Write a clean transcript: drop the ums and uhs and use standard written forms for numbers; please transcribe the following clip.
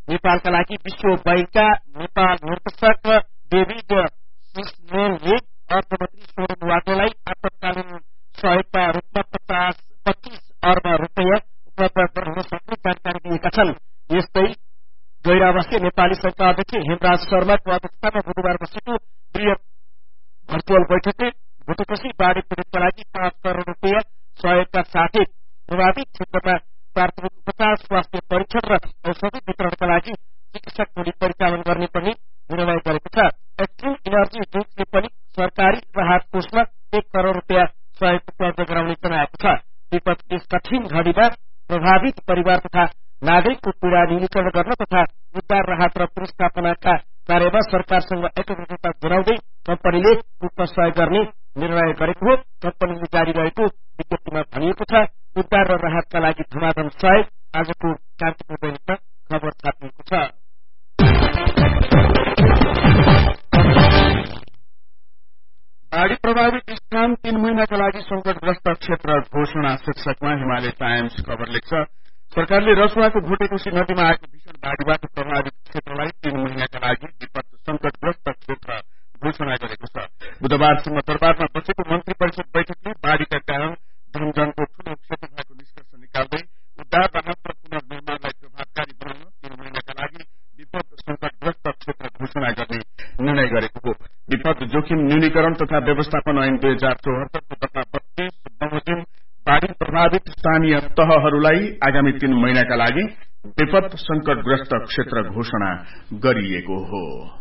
नेपालका लागि विश्व बैंकका नेपाल निर्देशक डेभिड सिस्नेलले अर्थमन्त्री सोरेन वाग्लेलाई आपतकालीन सहयोगका रूपमा 25 अर्ब रुपियाँ उपलब्ध गराउन सक्ने जानकारी दिएका छन्। यस्तै गैरावासीय नेपाली संघका अध्यक्ष हेमराज शर्माको अध्यक्षतामा बुधबार बसेको वृहत भर्चुअल बैठकले भूतपछि बाढ़ी पीड़ितका लागि 5 करोड़ रुपियाँ सहयोगका साथै प्रभावित क्षेत्रमा प्राथमिक उपचार, स्वास्थ्य परीक्षण र औषधि वितरणका लागि चिकित्सक टोली परिचालन गर्ने पनि निर्णय गरेको छ। एक्ट्रिम इनर्जी ड्रिङ्क्सले पनि सरकारी राहत कोषमा 1 करोड़ रुपियाँ सहयोग उपलब्ध गराउने जनाएको छ। विपदको यस कठिन घड़ीमा प्रभावित परिवार तथा नागरिकको पीड़ा न्यूनीकरण गर्न तथा उद्धार राहत र पुनर्स्थापनाका कार्यमा सरकारसँग एकग्रता जनाउँदै कम्पनीले रूपमा सहयोग गर्ने निर्णय गरेको हो। कम्पनीले जारी गरेको विज्ञप्तिमा भनिएको छ, उद्धार र राहतका लागि धमाधम सहयोग। आजको कान्तिपुर दैनिकमा खबर छापिएको छ। बाढ़ी प्रभावित स्थान 3 महिनाका लागि संकटग्रस्त क्षेत्र घोषणा शीर्षकमा हिमालय टाइम्स खबर लेख्छ। सरकारले रसुवाको भोटेकोशी नदीमा आएको भीषण बाढ़ीबाट प्रभावित क्षेत्रलाई 3 महिनाका लागि विपद संकटग्रस्त क्षेत्र घोषणा गरेको छ। बुधबार सिंहदरबारमा बसेको मन्त्री परिषद बैठकले बाढ़ीका कारण धनजनको ठूलो क्षति भएको निष्कर्ष निकाल्दै उद्धार राहत र पुनर्निर्माणलाई प्रभावकारी बनाउन 3 महिनाका लागि विपद संकटग्रस्त क्षेत्र घोषणा गर्ने निर्णय गरेको हो। विपद जोखिम न्यूनीकरण तथा व्यवस्थापन ऐन 2074 को दफा 32 बमोजिम बाढ़ी प्रभावित स्थानीय तहहरूलाई आगामी 3 महिनाका लागि विपद संकटग्रस्त क्षेत्र घोषणा गरिएको हो।